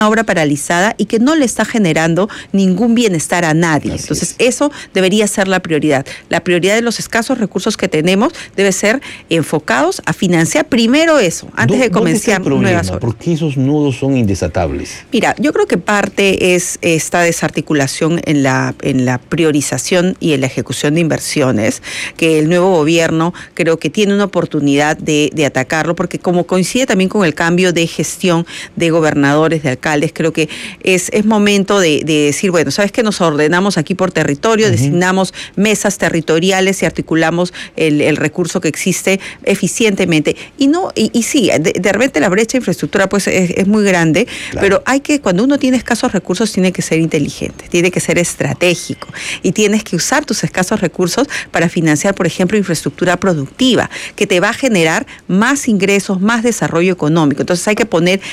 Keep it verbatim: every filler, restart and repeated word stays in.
obra paralizada y que no le está generando ningún bienestar a nadie. Así Entonces, es. eso debería ser la prioridad. La prioridad de los escasos recursos que tenemos debe ser enfocados a financiar primero eso, antes de comenzar nuevas obras. ¿Por qué esos nudos son indesatables? Mira, yo creo que parte es esta desarticulación en la, en la priorización y en la ejecución de inversiones, que el nuevo gobierno creo que tiene una oportunidad de, de atacarlo, porque como coincide también con el cambio de gestión de gobernadores, de alcaldes, creo que es, es momento de, de decir, bueno, ¿sabes qué? Nos ordenamos aquí por territorio, uh-huh. designamos mesas territoriales y articulamos el, el recurso que existe eficientemente. Y no, y, y sí, de, de repente la brecha de infraestructura pues es, es muy grande, claro. pero hay que, cuando uno tiene escasos recursos, tiene que ser inteligente, tiene que ser estratégico y tienes que usar tus escasos recursos para financiar, por ejemplo, infraestructura productiva, que te va a generar más ingresos, más desarrollo económico. Entonces hay que poner